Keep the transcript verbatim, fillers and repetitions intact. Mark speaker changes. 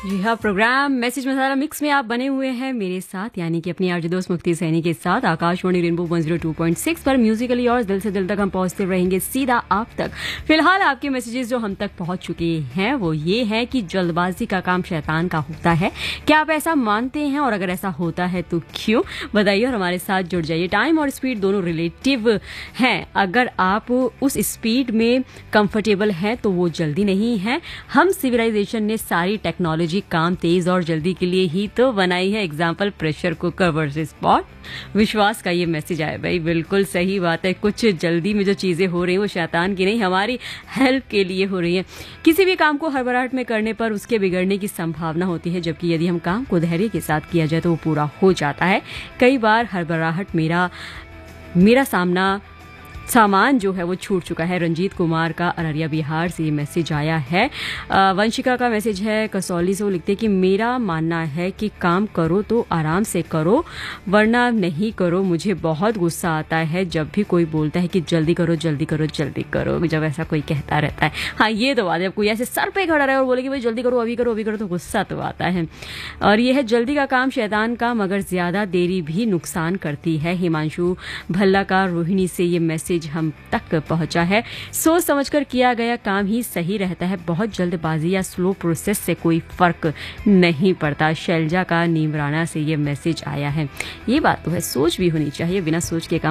Speaker 1: जी हाँ, programme message मसाला mix में आप बने हुए हैं मेरे साथ, यानी कि अपनी आरजे दोस्त मुक्ति सैनी के साथ Akashvani rainbow one zero two point six पर म्यूजिकली और दिल से दिल तक हम पहुंचते रहेंगे सीधा आप तक। फिलहाल आपके मैसेजेस जो हम तक पहुंच चुके हैं वो ये है कि जल्दबाजी का काम शैतान का होता है। क्या आप ऐसा मानते हैं, और अगर ऐसा होता है तो क्यों? बताइए और हमारे साथ जुड़ जाइए। टाइम और स्पीड दोनों रिलेटिव हैं। अगर आप उस स्पीड में कंफर्टेबल हैं तो वो जल्दी नहीं है। हम सिविलाइजेशन ने सारी टेक्नोलॉजी काम तेज और जल्दी के लिए ही तो बनाई है। Example pressure cooker versus pot. विश्वास का ये मैसेज आया भाई, बिल्कुल सही बात है। कुछ जल्दी में जो चीजें हो रही हैं वो शैतान की नहीं, हमारी हेल्प के लिए हो रही हैं। किसी भी काम को हड़बड़ाहट में करने पर उसके बिगड़ने की संभावना होती है, जबकि यदि हम काम को धैर्य के साथ किया जाए तो वो पूरा हो जाता है। कई बार हड़बड़ाहट मेरा मेरा सामना सामान जो है वो छूट चुका है। रंजीत कुमार का अररिया बिहार से ये मैसेज आया है। आ, वंशिका का मैसेज है कसौली से, वो लिखते हैं कि मेरा मानना है कि काम करो तो आराम से करो, वरना नहीं करो। मुझे बहुत गुस्सा आता है जब भी कोई बोलता है कि जल्दी करो जल्दी करो जल्दी करो, जब ऐसा कोई कहता रहता है। हाँ, ये तो बात है। कोई ऐसे सर पे खड़ा रहे और बोले कि भाई जल्दी करो, अभी करो अभी करो, तो गुस्सा तो आता है। और ये है जल्दी का काम शैतान का, मगर ज्यादा देरी भी नुकसान करती है। हिमांशु भल्ला का रोहिणी से ये मैसेज हम तक पहुंचा है। सोच समझकर किया गया काम ही सही रहता है। बहुत जल्दबाजी या स्लो प्रोसेस से कोई फर्क नहीं पड़ता। शैलजा का नीमराना से ये मैसेज आया है। ये बात तो है, सोच भी होनी चाहिए, बिना सोच के काम